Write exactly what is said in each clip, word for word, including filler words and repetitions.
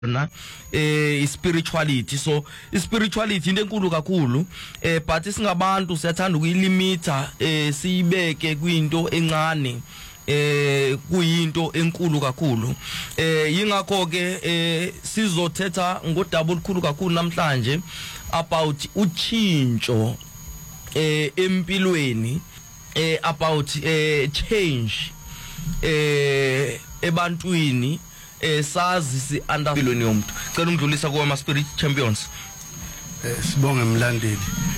na eh spirituality. So spirituality into enkulu kakhulu eh but singabantu siyathanda ukuyilimita eh siyibeke kwinto encane eh kuyinto enkulu kakhulu eh yingakho ke eh sizothetha ngodaba olukhulu kakhulu namhlanje about uchincho eh empilweni eh about eh change eh ebantwini eh sazi si underfilweni yomuntu. Cela ungidlulisa kuwa ama spirit champions. Eh sibonge mlandeli.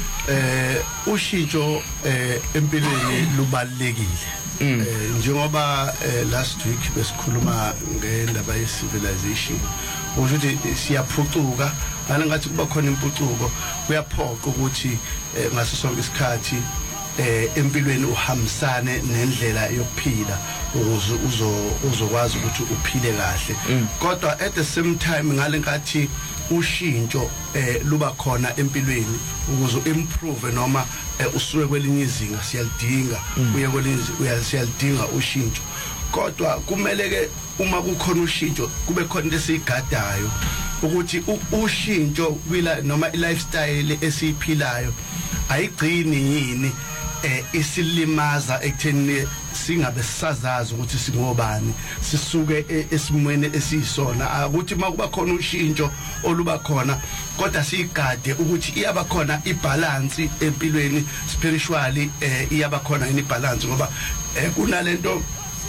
Eh ushintsho eh empilweni lubalekile. Eh njengoba last week besikhuluma ngendaba ye civilization. Ukuthi siyaphucuka, ngale ngathi kuba khona impucuko, kuyaphoqa ukuthi ngaso sonke isikhathi eh empilweni uhambisane nendlela yokuphila ukuze uzo uzokwazi ukuthi uphile kahle. Kodwa at the same time ngale nkathi ushintsho eh luba khona empilweni ukuze improve noma usuke kwelinye izinga siyalidinga uye kwelinye uyasiyalidinga ushintsho. Kodwa kumele ke uma kukhona ushintsho kube khona lesigadayo ukuthi ushintsho kwila noma lifestyle esiphilayo ayigcini yini eh isilimaza ekutheni singabe sisazazi ukuthi singobani sisuke esimweni esisona ukuthi makuba khona ushintsho oluba khona kodwa sigade ukuthi iyaba khona ibalance empilweni spiritually eh iyaba khona ini balance ngoba kunalento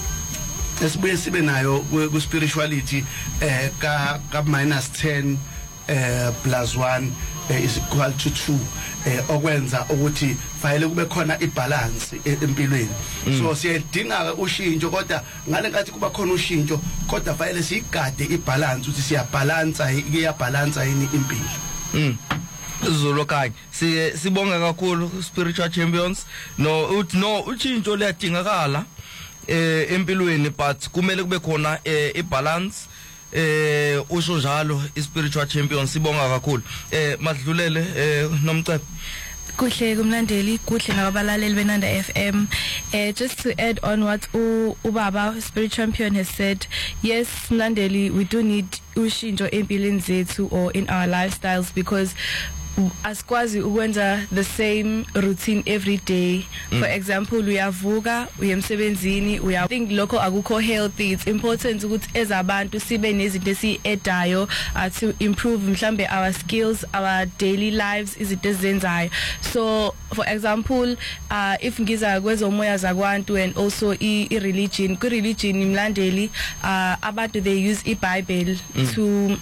esibuye sibe nayo ku spirituality eh ka ka minus ten eh plus one is equal to two eh okwenza ukuthi fanele kube khona ibalance empilweni. So siyadinga ushintsho kodwa ngale nkathi kuba khona ushintsho kodwa fanele sigade ibalance ukuthi siyabalansa iyabalansa yini impilo. Mm. Zolo kai sibonga kakhulu spiritual champions. No no ushintsho liyadingakala eh empilweni but kumele kube khona ibalance. Eh usho njalo ispiritual champion sibonga kakhulu eh madlulele eh nomcebo kuhle kumlandeli kuhle nabalaleli benanda F M. eh just to add on what u ubaba spiritual champion has said, yes mlandeli, we do need ushintsho empilweni zethu or in our lifestyles because asikwazi ukwenza the same routine every day. Mm. For example, uyavuka uyemsebenzini uya think lokho akukho healthy. It's important ukuthi ezabantu sibe nezinto esiyedayo to improve mhlambe our skills, our daily lives, izinto ezenzayo. So for example, uh, if ngiza kwezomoya zakwantu and also i, i religion ku religion imlandeli uh, abantu they use iBible. Mm. to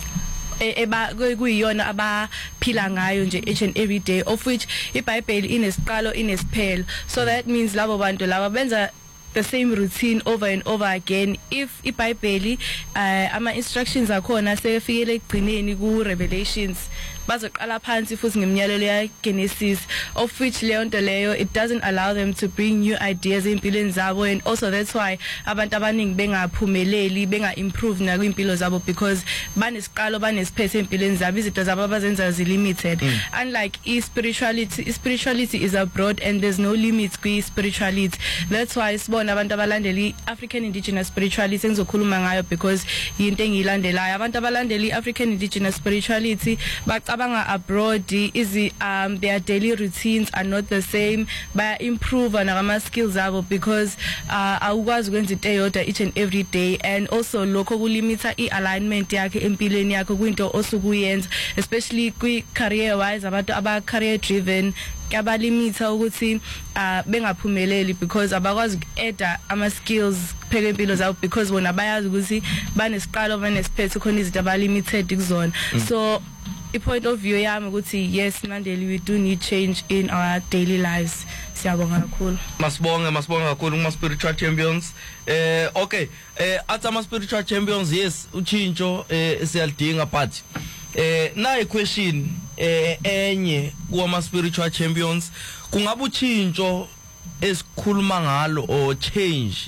eba kuyiyona abaphila ngayo nje each and every day, of which iBible inesiqalo inesiphelo. So that means labo bantu laba benza the same routine over and over again. If iBible uh, ama instructions akhona sefikele egcineni ku Revelations bazoqala phansi futhi ngeminyalelo ya Genesis, of which leyo nto leyo it doesn't allow them to bring new ideas empilweni zabo, and also that's why abantu abaningi bengaphumeleli benga improve na kwimpilo zabo because banesiqalo banesiphethe empilweni zabo, izinto zabo abazenza zi limited. Mm. Unlike i spirituality, i spirituality is abroad and there's no limits kwi spirituality. That's why sibona abantu abalandeli African indigenous spirituality engizokhuluma ngayo because yinto engiyilandelayo. Abantu abalandeli African indigenous spirituality bacabanga abroad is um their daily routines are not the same, baya improve na ama skills zabo because uh awukwazi ukwenza into eyodwa each and every day, and also lokho kulimita i alignment yakhe empilweni yakhe kwinto osukuyenza, especially kwi career wise. Abantu aba career driven kabalimita ukuthi uh bengaphumeleli because abakwazi uku-add ama skills pheke impilo zabo because bona bayazi ukuthi banesiqalo banesiphetho khona izinto abalimited kuzona. So a point of view yami ukuthi yes mlandeli, we do need change in our daily lives. Siyabonga kakhulu. Masibonge masibonga kakhulu kuma spiritual champions. Eh okay eh atama spiritual champions, yes uchintsho eh siyalidinga but eh na a question eh enye kuma spiritual champions, kungabe uchintsho esikhuluma ngalo or change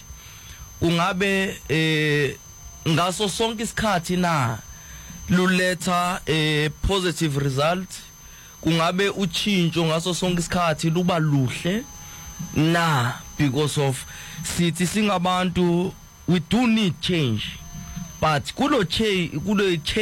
ungabe eh ngaso sonke isikhathi na luletha a positive result? Kungabe uchintsho ngaso sonke isikhathi luba luhle na because of sithi singabantu we do need change but kulo che kulo